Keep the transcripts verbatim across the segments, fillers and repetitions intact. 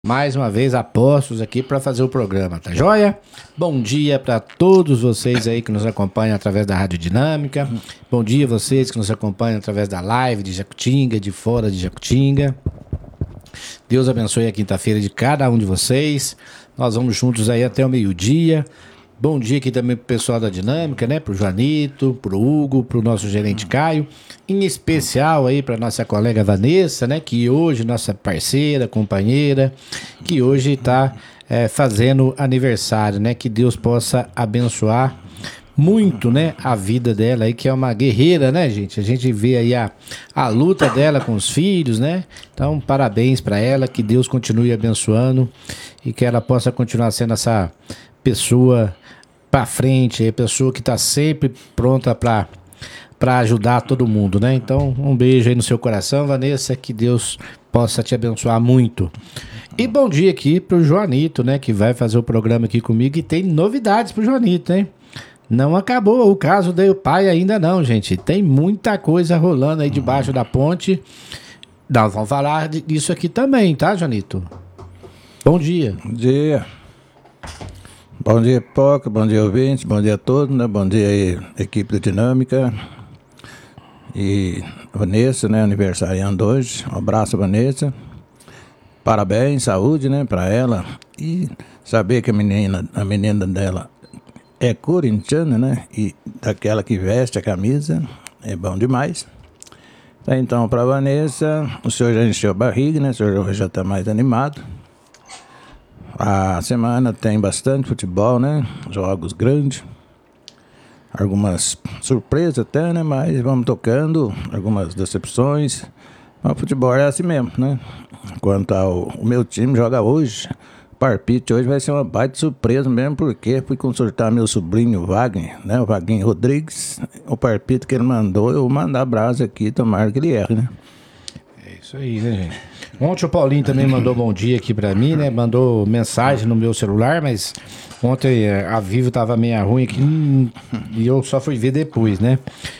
Mais uma vez, apostos aqui para fazer o programa, tá joia? Bom dia para todos vocês aí que nos acompanham através da Rádio Dinâmica. Bom dia a vocês que nos acompanham através da live de Jacutinga, de fora de Jacutinga. Deus abençoe a quinta-feira de cada um de vocês. Nós vamos juntos aí até o meio-dia. Bom dia aqui também pro pessoal da Dinâmica, né? Pro Joanito, pro Hugo, pro nosso gerente Caio. Em especial aí pra nossa colega Vanessa, né? Que hoje, nossa parceira, companheira, que hoje tá é, fazendo aniversário, né? Que Deus possa abençoar muito, né? A vida dela aí, que é uma guerreira, né, gente? A gente vê aí a, a luta dela com os filhos, né? Então, parabéns pra ela, que Deus continue abençoando e que ela possa continuar sendo essa pessoa pra frente, a pessoa que tá sempre pronta pra, pra ajudar todo mundo, né? Então, um beijo aí no seu coração, Vanessa, que Deus possa te abençoar muito. E bom dia aqui pro Joanito, né? Que vai fazer o programa aqui comigo e tem novidades pro Joanito, hein? Não acabou o caso do pai ainda não, gente. Tem muita coisa rolando aí debaixo da ponte. Nós vamos falar disso aqui também, tá, Joanito? Bom dia. Bom dia. Bom dia, Poca, bom dia, ouvintes, bom dia a todos, né? Bom dia aí, equipe da Dinâmica. E Vanessa, né, aniversariando hoje. Um abraço, Vanessa. Parabéns, saúde, né, pra ela. E saber que a menina, a menina dela é corintiana, né? E daquela que veste a camisa, é bom demais. Então, pra Vanessa, o senhor já encheu a barriga, né? O senhor já tá mais animado. A semana tem bastante futebol, né? Jogos grandes. Algumas surpresas até, né? Mas vamos tocando. Algumas decepções. Mas o futebol é assim mesmo, né? Quanto ao o meu time joga hoje. O palpite hoje vai ser uma baita surpresa mesmo, porque fui consultar meu sobrinho Wagner, né? O Wagner Rodrigues. O palpite que ele mandou, eu vou mandar brasa aqui, tomara que ele erre, né? É isso aí, né, gente? Ontem o Paulinho também mandou bom dia aqui pra mim, né? Mandou mensagem no meu celular, mas ontem a Vivo tava meio ruim aqui e eu só fui ver depois, né?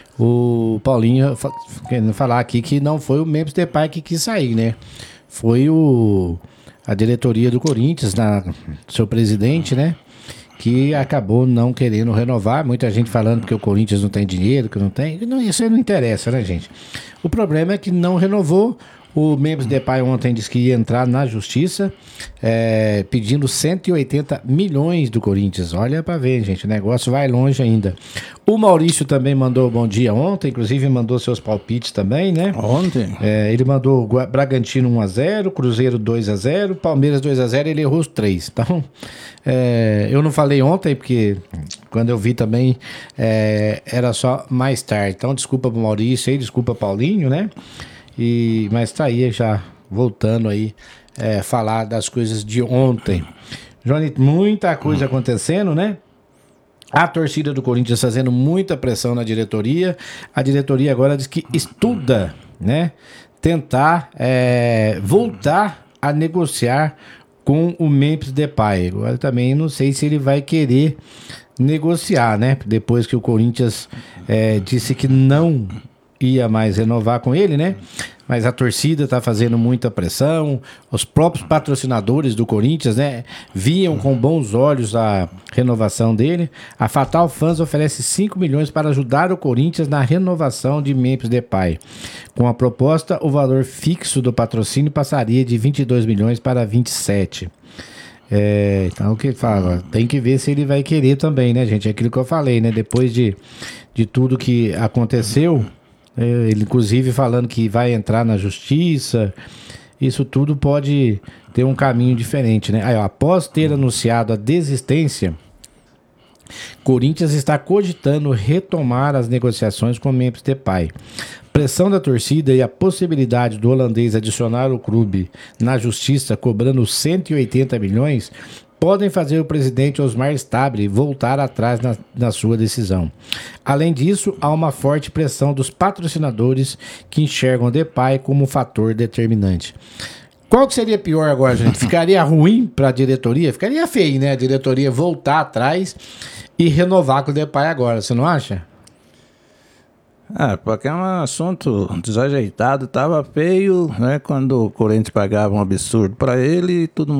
O Paulinho querendo falar aqui que não foi o Memphis Depay que quis sair, né? Foi o, a diretoria do Corinthians, na, seu presidente, né? Que acabou não querendo renovar. Muita gente falando que o Corinthians não tem dinheiro, que não tem. Não, isso aí não interessa, né, gente? O problema é que não renovou. O Memphis Depay ontem disse que ia entrar na justiça é, pedindo cento e oitenta milhões do Corinthians. Olha pra ver, gente, o negócio vai longe ainda. O Maurício também mandou bom dia ontem, inclusive mandou seus palpites também, né? Ontem? É, ele mandou Bragantino um a zero, Cruzeiro dois a zero, Palmeiras dois a zero, ele errou os três. Então, é, eu não falei ontem, porque quando eu vi também é, era só mais tarde. Então, desculpa pro Maurício aí, desculpa Paulinho, né? E, mas tá aí já voltando aí é, falar das coisas de ontem. Joanito, muita coisa acontecendo, né? A torcida do Corinthians fazendo muita pressão na diretoria. A diretoria agora diz que estuda, né? Tentar é, voltar a negociar com o Memphis Depay. Agora também não sei se ele vai querer negociar, né? Depois que o Corinthians é, disse que não ia mais renovar com ele, né? Mas a torcida tá fazendo muita pressão, os próprios patrocinadores do Corinthians, né, viam com bons olhos a renovação dele. A Fatal Fans oferece cinco milhões para ajudar o Corinthians na renovação de Memphis Depay. Com a proposta, o valor fixo do patrocínio passaria de vinte e dois milhões para vinte e sete. É, então o que fala? Tem que ver se ele vai querer também, né, gente? É aquilo que eu falei, né? Depois de, de tudo que aconteceu, ele inclusive falando que vai entrar na justiça, isso tudo pode ter um caminho diferente, né? Aí, ó, após ter anunciado a desistência, Corinthians está cogitando retomar as negociações com o Memphis Depay. Pressão da torcida e a possibilidade do holandês adicionar o clube na justiça cobrando cento e oitenta milhões podem fazer o presidente Osmar Stabile voltar atrás na, na sua decisão. Além disso, há uma forte pressão dos patrocinadores que enxergam o Depay como um fator determinante. Qual que seria pior agora, gente? Ficaria ruim para a diretoria? Ficaria feio, né? A diretoria voltar atrás e renovar com o Depay agora, você não acha? Ah, porque é um assunto desajeitado, tava feio, né? Quando o Corinthians pagava um absurdo para ele, todo